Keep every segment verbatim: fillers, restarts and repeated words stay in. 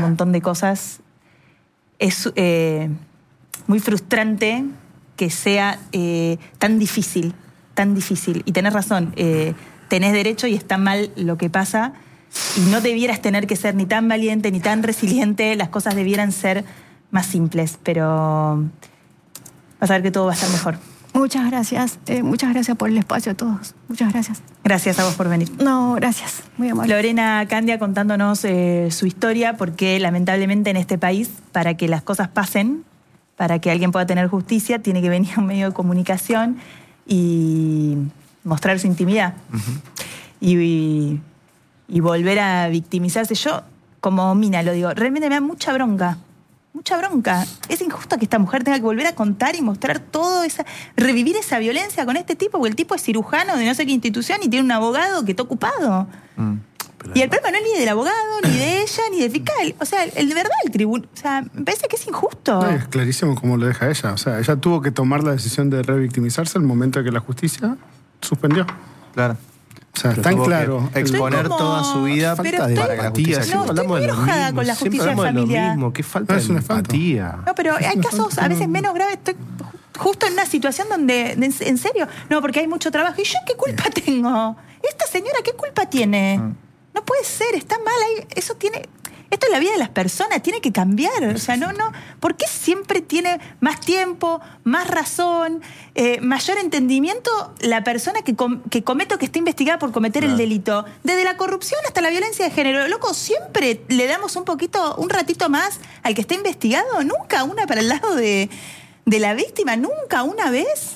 montón de cosas. Es eh, muy frustrante que sea eh, tan difícil, tan difícil. Y tenés razón, eh, tenés derecho y está mal lo que pasa. Y no debieras tener que ser ni tan valiente ni tan resiliente. Las cosas debieran ser más simples. Pero vas a ver que todo va a estar mejor. Muchas gracias. Eh, muchas gracias por el espacio a todos. Muchas gracias. Gracias a vos por venir. No, gracias. Muy amable. Lorena Candia contándonos eh, su historia, porque lamentablemente en este país, para que las cosas pasen, para que alguien pueda tener justicia, tiene que venir a un medio de comunicación y mostrar su intimidad. Uh-huh. Y... y y volver a victimizarse. Yo, como mina, lo digo, realmente me da mucha bronca. Mucha bronca. Es injusto que esta mujer tenga que volver a contar y mostrar todo esa... revivir esa violencia con este tipo, porque el tipo es cirujano de no sé qué institución y tiene un abogado que está ocupado. Mm, y el problema no es ni del abogado, ni de ella, ni del fiscal. O sea, el de verdad, el tribunal... O sea, me parece que es injusto. No, es clarísimo cómo lo deja ella. O sea, ella tuvo que tomar la decisión de revictimizarse al momento de que la justicia suspendió. Claro. O sea, tan claro. Exponer como... toda su vida falta de empatía. No, estoy muy enojada con la justicia de familia. Mismo. ¿Qué falta no, de empatía? No, pero hay casos a veces menos graves. Estoy justo en una situación donde, en serio, no, porque hay mucho trabajo. ¿Y yo qué culpa tengo? ¿Esta señora qué culpa tiene? No puede ser, está mal. Ahí. Eso tiene... Esto es la vida de las personas, tiene que cambiar. O sea, no, no. ¿Por qué siempre tiene más tiempo, más razón, eh, mayor entendimiento la persona que, com que comete o que está investigada por cometer claro. el delito? Desde la corrupción hasta la violencia de género. Loco, siempre le damos un poquito, un ratito más al que está investigado. Nunca una para el lado de, de la víctima, nunca una vez.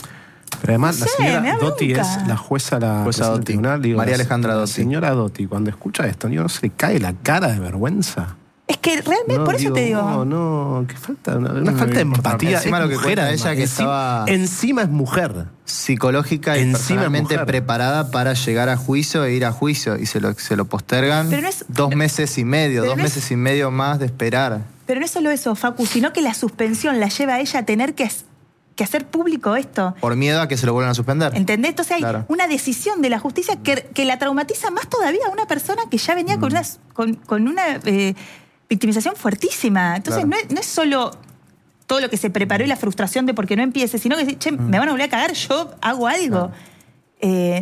Pero además no la sé, señora Dotti es la jueza, la jueza Dotti. Tribunal, digo, María Alejandra la Dotti. Señora Dotti, cuando escucha esto, ¿no se le cae la cara de vergüenza? Es que realmente, no, por eso digo, te digo. No, no, que falta, una, una no, falta de empatía. Encima es lo que mujer, cuenta ella que encima, estaba... Encima es mujer. Psicológica y encima personalmente preparada para llegar a juicio e ir a juicio. Y se lo, se lo postergan no es, dos meses y medio, dos no meses es, y medio más de esperar. Pero no es solo eso, Facu, sino que la suspensión la lleva a ella a tener que... que hacer público esto. Por miedo a que se lo vuelvan a suspender. ¿Entendés? Entonces hay claro. una decisión de la justicia que, que la traumatiza más todavía a una persona que ya venía mm. con una, con, con una eh, victimización fuertísima. Entonces claro. no, es, no es solo todo lo que se preparó y la frustración de porque no empiece, sino que, che, mm. me van a volver a cagar, yo hago algo. Claro. Eh,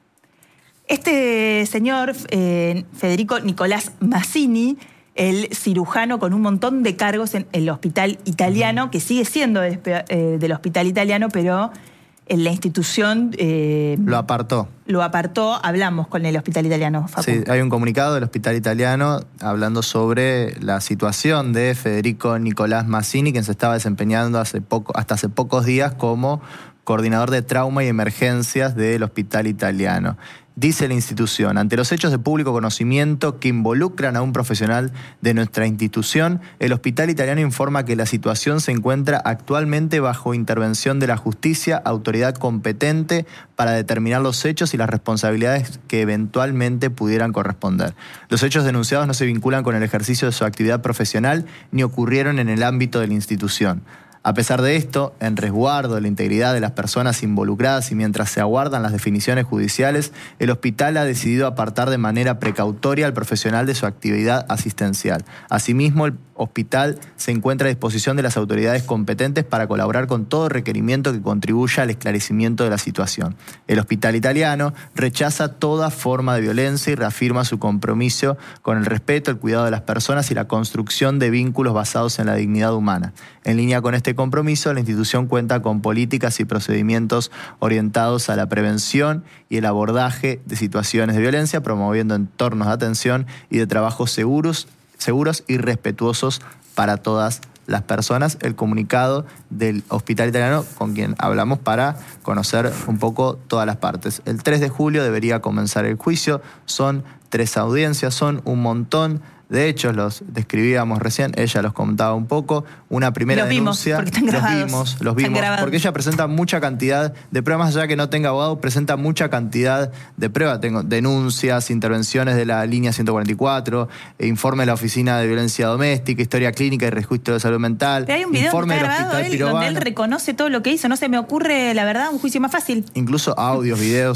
este señor, eh, Federico Nicolás Mazzini, el cirujano con un montón de cargos en el hospital italiano, uh-huh. que sigue siendo del, eh, del hospital italiano, pero en la institución... Eh, lo apartó. Lo apartó, hablamos con el hospital italiano, Facu. Sí, hay un comunicado del hospital italiano hablando sobre la situación de Federico Nicolás Mazzini, quien se estaba desempeñando hace poco, hasta hace pocos días como coordinador de trauma y emergencias del hospital italiano. Dice la institución, ante los hechos de público conocimiento que involucran a un profesional de nuestra institución, el hospital italiano informa que la situación se encuentra actualmente bajo intervención de la justicia, autoridad competente para determinar los hechos y las responsabilidades que eventualmente pudieran corresponder. Los hechos denunciados no se vinculan con el ejercicio de su actividad profesional ni ocurrieron en el ámbito de la institución. A pesar de esto, en resguardo de la integridad de las personas involucradas y mientras se aguardan las definiciones judiciales, el hospital ha decidido apartar de manera precautoria al profesional de su actividad asistencial. Asimismo, el hospital se encuentra a disposición de las autoridades competentes para colaborar con todo requerimiento que contribuya al esclarecimiento de la situación. El hospital italiano rechaza toda forma de violencia y reafirma su compromiso con el respeto, el cuidado de las personas y la construcción de vínculos basados en la dignidad humana. En línea con este compromiso, la institución cuenta con políticas y procedimientos orientados a la prevención y el abordaje de situaciones de violencia, promoviendo entornos de atención y de trabajo seguros, seguros y respetuosos para todas las personas. El comunicado del hospital italiano con quien hablamos para conocer un poco todas las partes. El tres de julio debería comenzar el juicio. Son tres audiencias, son un montón de hechos, los describíamos recién, ella los contaba un poco. Una primera los vimos, denuncia. Porque están grabados. Los vimos, los vimos. Porque ella presenta mucha cantidad de pruebas, más allá que no tenga abogado, presenta mucha cantidad de pruebas. Tengo denuncias, intervenciones de la línea ciento cuarenta y cuatro, informe de la Oficina de Violencia Doméstica, historia clínica y registro de salud mental. Pero hay un video informe que está del grabado Hospital él, donde Pirovano. él reconoce todo lo que hizo. No se me ocurre, la verdad, un juicio más fácil. Incluso audios, videos.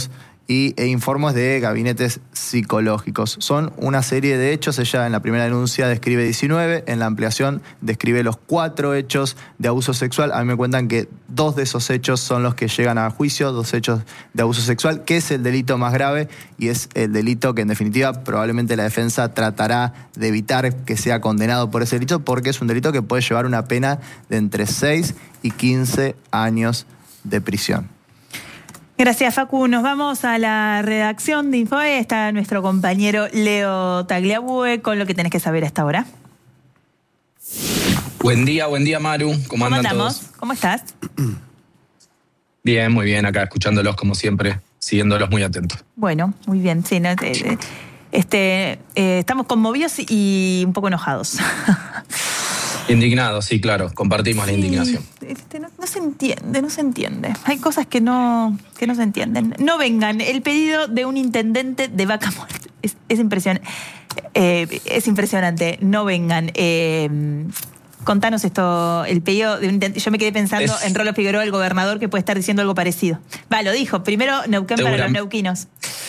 y, e informes de gabinetes psicológicos. Son una serie de hechos. Ella en la primera denuncia describe diecinueve, en la ampliación describe los cuatro hechos de abuso sexual. A mí me cuentan que dos de esos hechos son los que llegan a juicio, dos hechos de abuso sexual, que es el delito más grave y es el delito que en definitiva probablemente la defensa tratará de evitar que sea condenado por ese delito, porque es un delito que puede llevar una pena de entre seis y quince años de prisión. Gracias, Facu. Nos vamos a la redacción de Infobae. Está nuestro compañero Leo Tagliabue con lo que tenés que saber hasta ahora. Buen día, buen día, Maru. ¿Cómo, ¿Cómo andan andamos? todos? ¿Cómo estás? Bien, muy bien. Acá escuchándolos como siempre, siguiéndolos muy atentos. Bueno, muy bien. Sí, no, eh, este, eh, estamos conmovidos y un poco enojados. Indignados, sí, claro. Compartimos Sí, la indignación. Este, no, no se entiende, no se entiende. Hay cosas que no, que no se entienden. No vengan. El pedido de un intendente de Vaca Muerta es, es impresionante. Eh, es impresionante. No vengan. Eh, contanos esto, el pedido de un intendente. Yo me quedé pensando Es- en Rolo Figueroa, el gobernador, que puede estar diciendo algo parecido. Va, lo dijo. Primero Neuquén para Seguram- los neuquinos.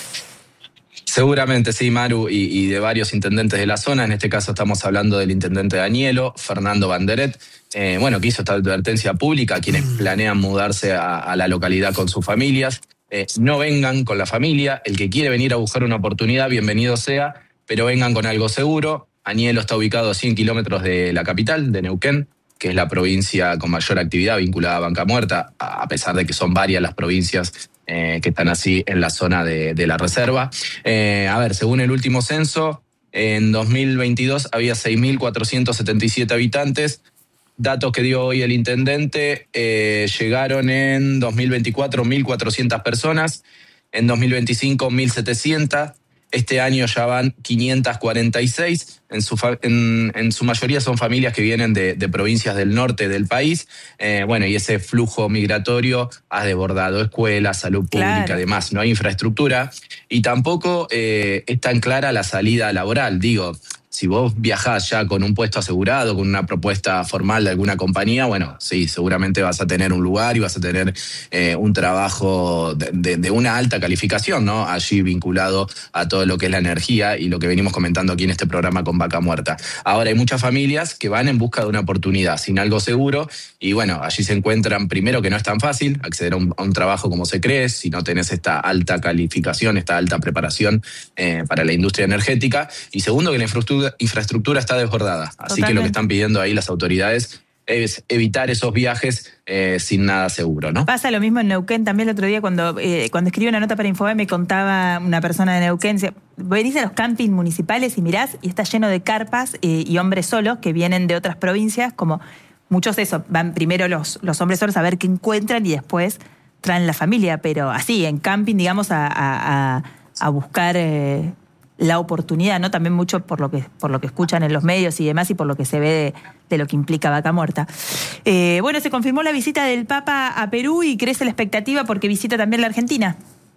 Seguramente sí, Maru, y, y de varios intendentes de la zona. En este caso estamos hablando del intendente Danielo, Fernando Banderet, eh, bueno, que hizo esta advertencia pública a quienes planean mudarse a, a la localidad con sus familias. Eh, no vengan con la familia. El que quiere venir a buscar una oportunidad, bienvenido sea, pero vengan con algo seguro. Danielo está ubicado a cien kilómetros de la capital, de Neuquén, que es la provincia con mayor actividad vinculada a Vaca Muerta, a pesar de que son varias las provincias eh, que están así en la zona de, de la reserva. Eh, a ver, según el último censo, en dos mil veintidós había seis mil cuatrocientos setenta y siete habitantes. Datos que dio hoy el intendente, eh, llegaron en dos mil veinticuatro mil cuatrocientas personas, en dos mil veinticinco mil setecientas. Este año ya van quinientas cuarenta y seis, en su, fa- en, en su mayoría son familias que vienen de, de provincias del norte del país. Eh, bueno, y ese flujo migratorio ha desbordado escuelas, salud pública, Claro. además, no hay infraestructura y tampoco eh, es tan clara la salida laboral. Digo, si vos viajás ya con un puesto asegurado, con una propuesta formal de alguna compañía, bueno, sí, seguramente vas a tener un lugar y vas a tener eh, un trabajo de, de, de una alta calificación, ¿no? Allí vinculado a todo lo que es la energía y lo que venimos comentando aquí en este programa con Vaca Muerta. Ahora hay muchas familias que van en busca de una oportunidad, sin algo seguro, y bueno, allí se encuentran, primero, que no es tan fácil acceder a un, a un trabajo como se cree, si no tenés esta alta calificación, esta alta preparación eh, para la industria energética, y segundo, que la infraestructura infraestructura está desbordada. Así Totalmente. que lo que están pidiendo ahí las autoridades es evitar esos viajes eh, sin nada seguro, ¿no? Pasa lo mismo en Neuquén. También el otro día cuando, eh, cuando escribí una nota para Infobae me contaba una persona de Neuquén, decía, venís a los campings municipales y mirás y está lleno de carpas eh, y hombres solos que vienen de otras provincias, como muchos de esos, van primero los, los hombres solos a ver qué encuentran y después traen la familia, pero así, en camping, digamos, a, a, a, a buscar eh, la oportunidad, ¿no? También mucho por lo que, por lo que escuchan en los medios y demás y por lo que se ve de, de lo que implica Vaca Muerta. Eh, bueno, se confirmó la visita del Papa a Perú y crece la expectativa porque visita también la Argentina.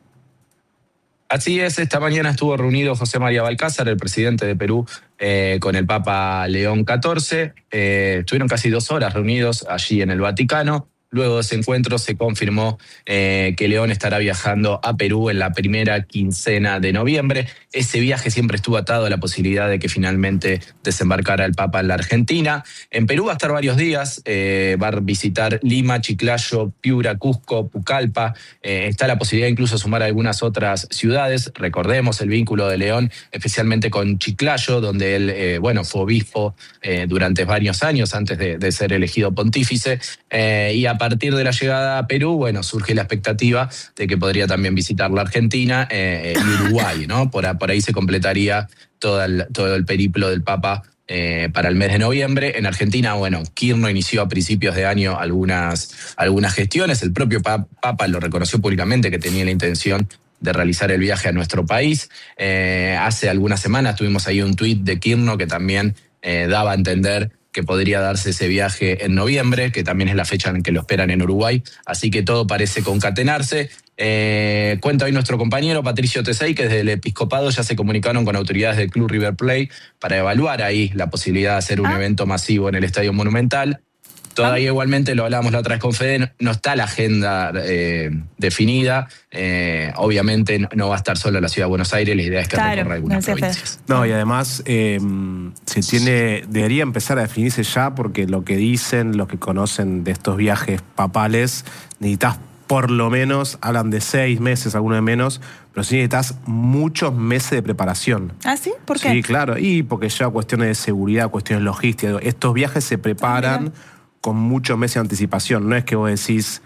Así es, esta mañana estuvo reunido José María Balcázar, el presidente de Perú, eh, con el Papa León catorce. Eh, estuvieron casi dos horas reunidos allí en el Vaticano. Luego de ese encuentro se confirmó eh, que León estará viajando a Perú en la primera quincena de noviembre. Ese viaje siempre estuvo atado a la posibilidad de que finalmente desembarcara el Papa en la Argentina. En Perú va a estar varios días, eh, va a visitar Lima, Chiclayo, Piura, Cusco, Pucallpa. Eh, está la posibilidad incluso de sumar algunas otras ciudades. Recordemos el vínculo de León, especialmente con Chiclayo, donde él eh, bueno, fue obispo eh, durante varios años antes de, de ser elegido pontífice. Eh, y a A partir de la llegada a Perú, bueno, surge la expectativa de que podría también visitar la Argentina eh, y Uruguay, ¿no? Por, por ahí se completaría todo el, todo el periplo del Papa eh, para el mes de noviembre. En Argentina, bueno, Kirchner inició a principios de año algunas, algunas gestiones. El propio Papa lo reconoció públicamente que tenía la intención de realizar el viaje a nuestro país. Eh, hace algunas semanas tuvimos ahí un tuit de Kirchner que también eh, daba a entender que podría darse ese viaje en noviembre, que también es la fecha en que lo esperan en Uruguay. Así que todo parece concatenarse. Eh, cuenta hoy nuestro compañero Patricio Tesey que desde el Episcopado ya se comunicaron con autoridades del Club River Plate para evaluar ahí la posibilidad de hacer un ah. evento masivo en el Estadio Monumental. Todavía igualmente, lo hablábamos la otra vez con Fede, no está la agenda eh, definida. Eh, obviamente no va a estar solo la Ciudad de Buenos Aires, la idea es que Claro, recorra algunas no sé, Fede. provincias. No, y además eh, se tiene, debería empezar a definirse ya, porque lo que dicen, los que conocen de estos viajes papales, necesitas por lo menos, hablan de seis meses, algunos de menos, pero sí necesitas muchos meses de preparación. ¿Ah, sí? ¿Por qué? Sí, claro, y porque ya cuestiones de seguridad, cuestiones logísticas, estos viajes se preparan con muchos meses de anticipación. No es que vos decís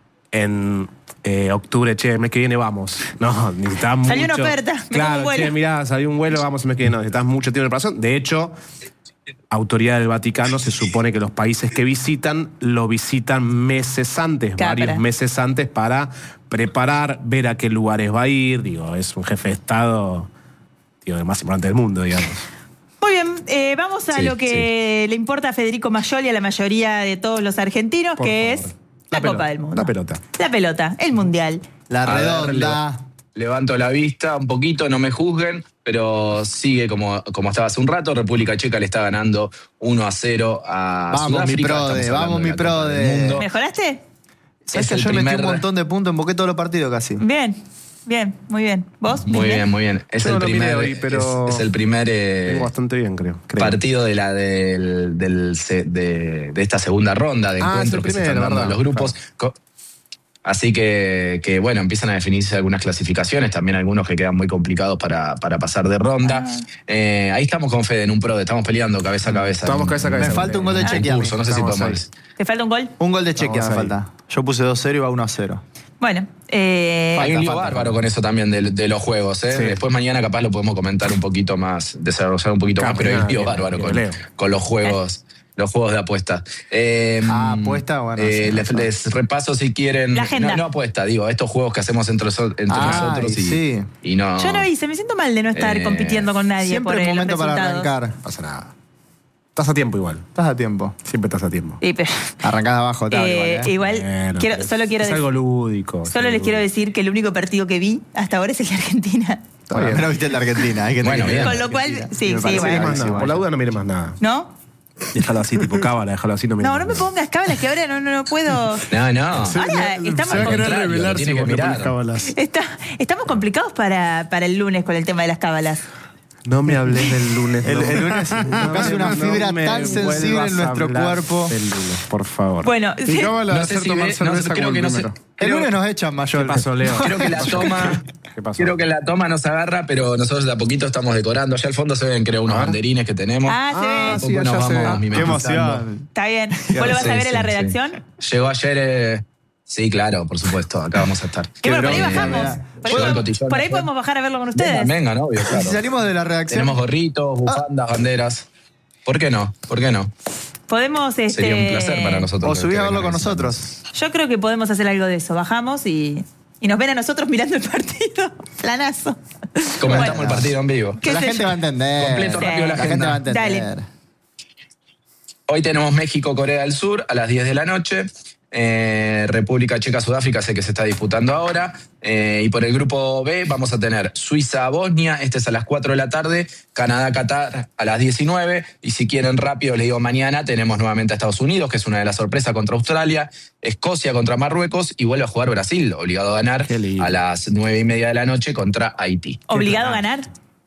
en eh, octubre, che, el mes que viene vamos. No, necesitas mucho. Salió una oferta, me como Claro, un vuelo. che, mirá, salió un vuelo, vamos el mes que viene. No, necesitas mucho tiempo de preparación. De hecho, autoridad del Vaticano se supone que los países que visitan lo visitan meses antes, Capra. varios meses antes, para preparar, ver a qué lugares va a ir. Digo, es un jefe de Estado, digo, el más importante del mundo, digamos. Muy bien, eh, vamos a Sí, lo que le importa a Federico Mayol y a la mayoría de todos los argentinos, Por que favor. es la, La Copa pelota, del Mundo. la pelota. La pelota, el Mundial. La A ver, redonda. Levanto la vista un poquito, no me juzguen, pero sigue como, como estaba hace un rato. República Checa le está ganando uno a cero a Vamos, mi Sudáfrica. prode, Estamos vamos, hablando mi de la Copa del prode. Mundo. ¿Mejoraste? ¿Sabes Es que el yo metí primer- un montón de puntos? Emboqué todos los partidos casi. Bien, bien, muy bien. ¿Vos? Muy bien, muy bien. Es Yo el no lo miré primer, hoy, pero es, es el primer eh, Vengo bastante bien, creo. creo. partido de la del, del se- de, de esta segunda ronda de Ah, es encuentros el que se primero, están dando en ¿verdad? los grupos. Co- Así que, que, bueno, empiezan a definirse algunas clasificaciones, también algunos que quedan muy complicados para, para pasar de ronda. Ah. Eh, ahí estamos con Fede en un pro, estamos peleando cabeza a cabeza. Estamos cabeza a cabeza. Me falta un gol de En Chequia. a mí. curso, no sé si Estamos podemos. ¿Te falta un gol? Un gol de Chequia me Vamos ahí. falta. Yo puse dos cero y va uno a cero. Bueno, eh, Hay un lío falta, bárbaro falta. con eso también de, de los juegos. ¿eh? Sí. Después mañana capaz lo podemos comentar un poquito más, desarrollar un poquito Claro, más, pero hay un lío bien, bárbaro bien, con, Leo. con los juegos. Los juegos de apuestas. Eh, Ah, apuesta, bueno, eh, sí, les, no sé. les repaso si quieren. La agenda. No, no apuesta, digo, estos juegos que hacemos entre, so- entre Ay, nosotros y, sí. y no. yo no hice, me siento mal de no estar Eh, compitiendo con nadie Siempre por es eh, los momento para resultados. arrancar. No pasa nada. Estás a tiempo igual. Estás a tiempo. Siempre estás a tiempo. Sí, pero- Arrancás de abajo, tal, Eh, igual, ¿eh? igual, Bueno, quiero- pero solo quiero es decir, algo lúdico. es solo algo les quiero lúdico. decir que el único partido que vi hasta ahora es el de Argentina. Bueno, menos viste el de Argentina. Hay que Bueno, tener- bien. Con lo cual, sí, Me sí, parece No mires bueno. más Sí, nada. bueno. Por la duda no mires más nada. ¿No? Déjalo así, tipo cábala, déjalo así, no mires No, más no me nada. pongas cábalas que ahora no, no, no puedo. No, no. Ahora Se estamos va a con- querer contrario, revelar tiene si que vos le mirar. pones cábalas. Está- estamos complicados para, para el lunes con el tema de las cábalas. No me hables del lunes. El- no. el lunes No casi me- una no fibra me tan sensible vuelvas en a nuestro hablar cuerpo. del lunes, por favor. Bueno, Mi sí, cábala No va a sé ser si tomar ve- no cerveza sé, creo como que el no sé. primero. El lunes nos echan, ¿Qué Mayol. pasó, Leo? Creo que la toma. ¿Qué pasó? Creo que la toma nos agarra, pero nosotros de a poquito estamos decorando. Allá al fondo se ven, creo, unos A ver. banderines que tenemos. ah, se Ah, ve. sí, Poco nos allá se ve. vamos Qué Qué mimetizando. emoción. Está bien. ¿Vos lo vas Sí, a ver en la sí, redacción? sí. Llegó ayer. eh, sí, claro, por supuesto. Acá vamos a estar. Que bueno, por ahí broma. bajamos. mira. Por ahí, Llegó el podemos, cotillón por ahí ayer. podemos bajar a verlo con Vengan, ustedes. vengan, obvio, Y claro. si salimos de la redacción. Tenemos gorritos, bufandas, banderas. ¿Por qué no? ¿Por qué no? Podemos, este, Sería un placer para nosotros. O que subís a verlo vengan con a visitarnos. nosotros. Yo creo que podemos hacer algo de eso. Bajamos y, y nos ven a nosotros mirando el partido. Planazo. Comentamos Bueno. el partido en vivo. ¿Qué La sé gente yo? va a entender. Completo, Sí. rápido la La gente agenda. va a entender. Dale. Hoy tenemos México-Corea del Sur a las diez de la noche. Eh, República Checa-Sudáfrica sé que se está disputando ahora. Eh, y por el grupo B vamos a tener Suiza-Bosnia, este es a las cuatro de la tarde, Canadá-Qatar a las diecinueve. Y si quieren rápido, les digo mañana, tenemos nuevamente a Estados Unidos, que es una de las sorpresas contra Australia, Escocia contra Marruecos y vuelve a jugar Brasil, obligado a ganar Qué lindo. a las nueve y media de la noche contra Haití. ¿Obligado a ganar?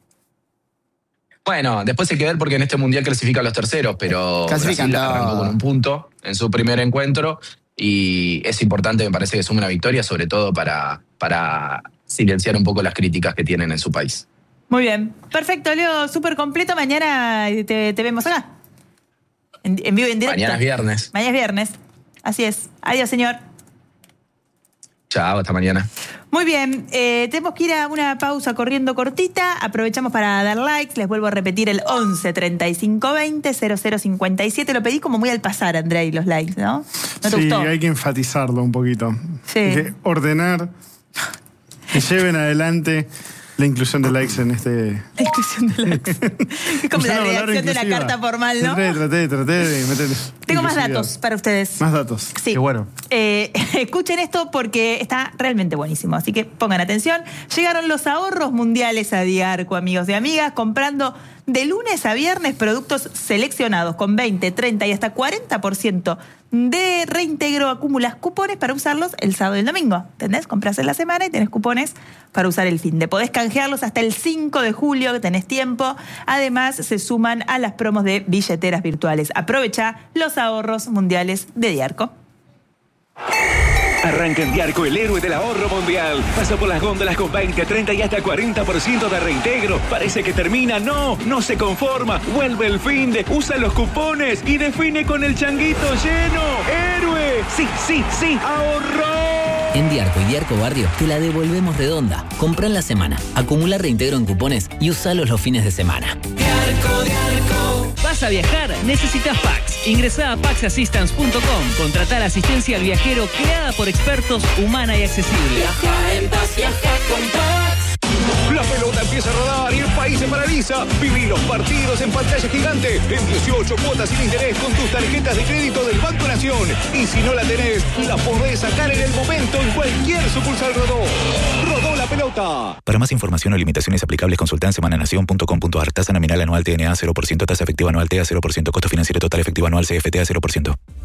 Bueno, después hay que ver porque en este mundial clasifican los terceros, pero Clasifican Brasil arrancó todo. con un punto en su primer encuentro y es importante, me parece, que sume una victoria, sobre todo para, para silenciar un poco las críticas que tienen en su país. Muy bien. Perfecto, Leo, súper completo. Mañana te, te vemos acá. En, en vivo y en directo. Mañana es viernes. Mañana es viernes. Así es. Adiós, señor. Chao, hasta mañana. Muy bien, eh, tenemos que ir a una pausa corriendo cortita. Aprovechamos para dar likes. Les vuelvo a repetir el once treinta y cinco veinte cero cero cincuenta y siete. Lo pedí como muy al pasar, Andrei, los likes, ¿no? ¿No te Sí, gustó? hay que enfatizarlo un poquito. Sí. Hay que ordenar, que lleven adelante la inclusión de likes en este... La inclusión de likes. Es como la Una palabra redacción de una inclusiva. carta formal, ¿no? Traté, traté, traté de meter Tengo más inclusividad. datos para ustedes. Más datos. Sí. Qué bueno. Eh, escuchen esto porque está realmente buenísimo, así que pongan atención. Llegaron los ahorros mundiales a Diarco, amigos y amigas, comprando de lunes a viernes productos seleccionados con veinte, treinta y hasta cuarenta por ciento de reintegro. Acumulas cupones para usarlos el sábado y el domingo. ¿Entendés? Compras en la semana y tenés cupones para usar el fin de. Podés canjearlos hasta el cinco de julio, que tenés tiempo. Además, se suman a las promos de billeteras virtuales. Aprovecha los ahorros mundiales de Diarco. Arranca en Diarco, el héroe del ahorro mundial. Pasa por las góndolas con veinte, treinta y hasta cuarenta por ciento de reintegro. Parece que termina. No, no se conforma. Vuelve el fin de, usa los cupones y define con el changuito lleno. ¡Héroe! Sí, sí, sí, ahorró. En Diarco y Diarco Barrio te la devolvemos redonda. Comprá en la semana, acumula reintegro en cupones y usalos los fines de semana. Diarco, Diarco. ¿Vas a viajar? Necesitas Pax. Ingresá a pax assistance punto com. Contratá la asistencia al viajero creada por expertos, humana y accesible. Viaja en paz, viaja con Pax. La pelota empieza a rodar y el país se paraliza. Viví los partidos en pantalla gigante en dieciocho cuotas sin interés con tus tarjetas de crédito del Banco Nación. Y si no la tenés, la podés sacar en el momento en cualquier sucursal Rodó. Rodó la pelota. Para más información o limitaciones aplicables, consulta en semananación punto com punto a r. Tasa nominal anual T N A cero por ciento. Tasa efectiva anual T A cero por ciento. Costo financiero total efectivo anual C F T A cero por ciento.